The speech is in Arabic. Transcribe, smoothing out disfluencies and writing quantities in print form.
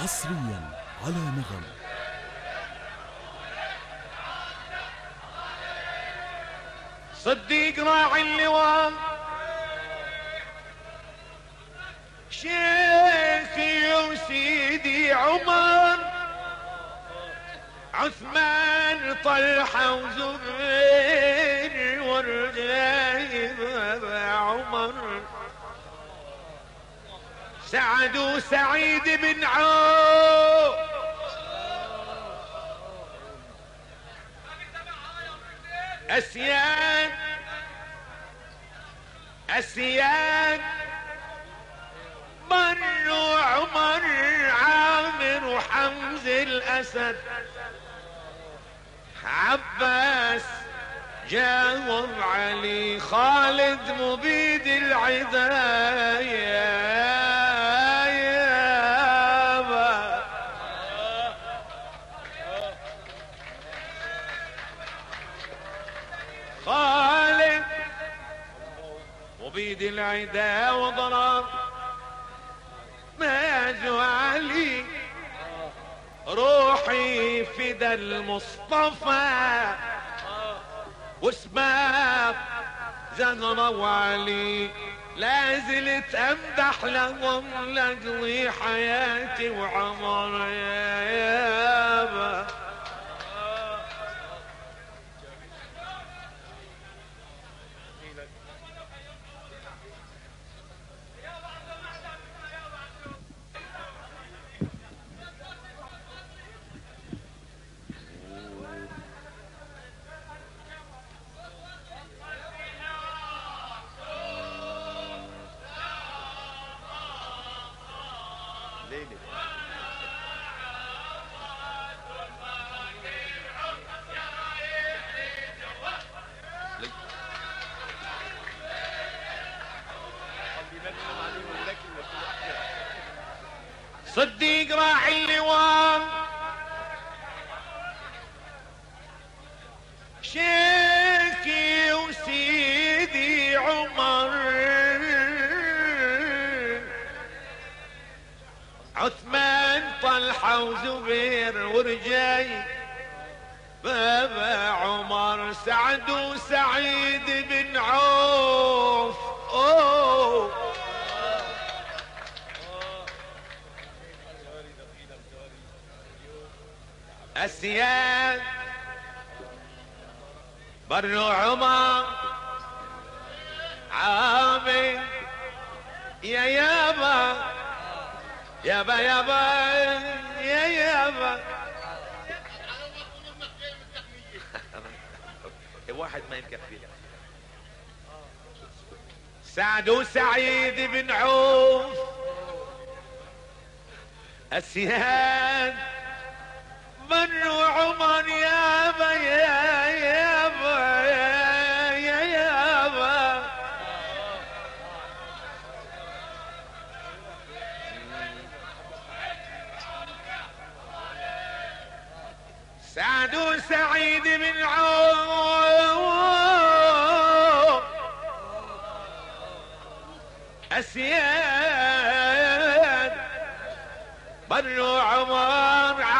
حصريا على نغم. صديق راعي اللواء شيخي وسيدي عمر، عثمان طلحة وزبير والرجايب عمر، سعد وسعيد بن عوف، اسياد اسياد بر وعمر، عامر وحمز الاسد، عباس جاوب علي، خالد مبيد العداية، خالد مبيد العدا وضرب ماز علي، روحي فدا المصطفى واسباب زهرة وعلي، لازلت امدح لهم لاجلي حياتي وعمر يا يابا. صديق راعي اللواء شيخي وسيدي عمر، عثمان طلحة وزبير ورجاي بابا عمر، سعد وسعيد بن عوف، اسياد بر عمر، عامر يا يابا يابا يابا يا يابا. واحد ما يكفي. سعد وسعيد بن عوف، اسياد بر وعمر يابا يا يابا يا يابا. سعد وسعيد بن عوف، اسياد بر وعمر،